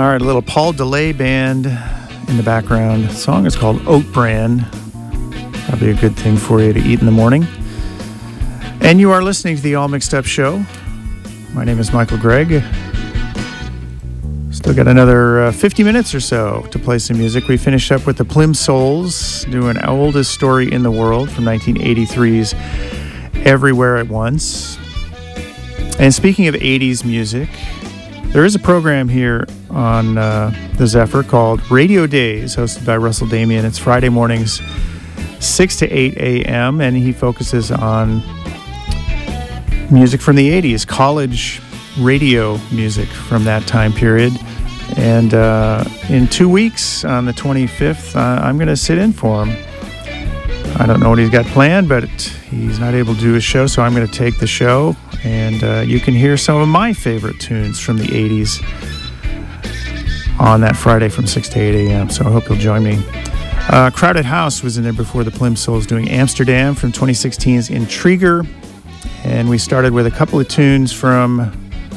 All right, a little Paul DeLay band in the background. The song is called Oat Bran. Probably a good thing for you to eat in the morning. And you are listening to the All Mixed Up Show. My name is Michael Gregg. Still got another 50 minutes or so to play some music. We finished up with the Plimsouls doing Oldest Story in the World from 1983's Everywhere at Once. And speaking of 80s music, there is a program here on the Zephyr called Radio Days, hosted by Russell Damian. It's Friday mornings, 6 to 8 a.m., and he focuses on music from the 80s, college radio music from that time period. And in 2 weeks, on the 25th, I'm going to sit in for him. I don't know what he's got planned, but he's not able to do a show, so I'm going to take the show. And you can hear some of my favorite tunes from the 80s on that Friday from 6 to 8 a.m., so I hope you'll join me. Crowded House was in there before the Plimsouls doing Amsterdam from 2016's Intriguer. And we started with a couple of tunes from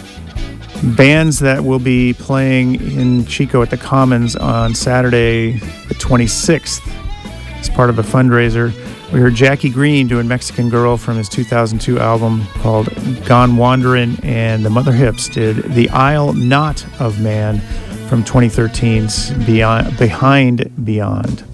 bands that will be playing in Chico at the Commons on Saturday the 26th as part of a fundraiser. We heard Jackie Green doing Mexican Girl from his 2002 album called Gone Wanderin', and the Mother Hips did The Isle Not of Man from 2013's Behind Beyond.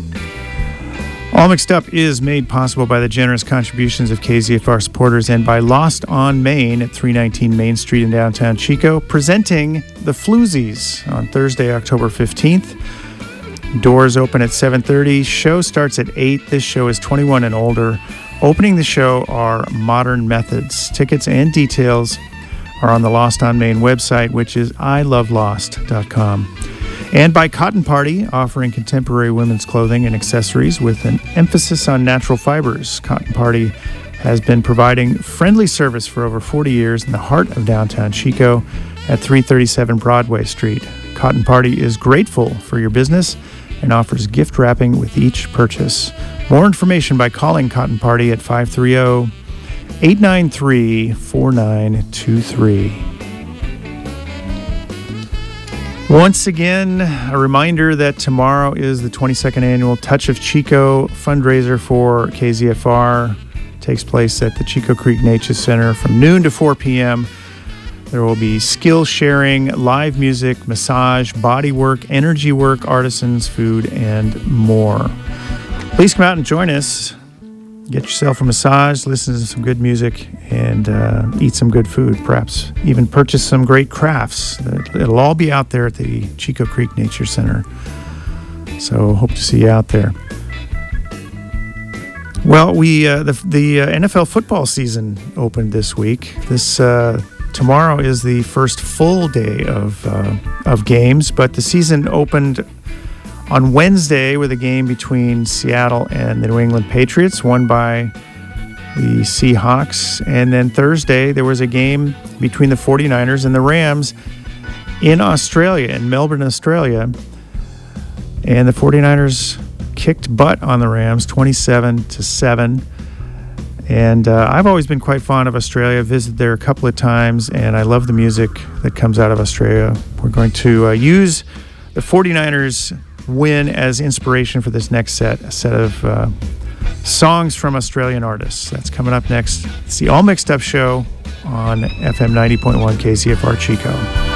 All Mixed Up is made possible by the generous contributions of KZFR supporters and by Lost on Main at 319 Main Street in downtown Chico, presenting the Floozies on Thursday, October 15th. Doors open at 7:30. Show starts at 8. This show is 21 and older. Opening the show are Modern Methods. Tickets and details are on the Lost on Main website, which is ilovelost.com. And by Cotton Party, offering contemporary women's clothing and accessories with an emphasis on natural fibers. Cotton Party has been providing friendly service for over 40 years in the heart of downtown Chico at 337 Broadway Street. Cotton Party is grateful for your business and offers gift wrapping with each purchase. More information by calling Cotton Party at 530-893-4923. Once again, a reminder that tomorrow is the 22nd annual Touch of Chico fundraiser for KZFR. It takes place at the Chico Creek Nature Center from noon to 4 p.m. There will be skill sharing, live music, massage, body work, energy work, artisans, food, and more. Please come out and join us. Get yourself a massage, listen to some good music, and eat some good food. Perhaps even purchase some great crafts. It'll all be out there at the Chico Creek Nature Center. So hope to see you out there. Well, the NFL football season opened this week. Tomorrow is the first full day of games, but the season opened on Wednesday with a game between Seattle and the New England Patriots, won by the Seahawks. And then Thursday, there was a game between the 49ers and the Rams in Australia, in Melbourne, Australia. And the 49ers kicked butt on the Rams, 27-7. And I've always been quite fond of Australia. I've visited there a couple of times, and I love the music that comes out of Australia. We're going to use the 49ers win as inspiration for this next set of songs from Australian artists. That's coming up next. It's the All Mixed Up Show on FM 90.1 KZFR Chico.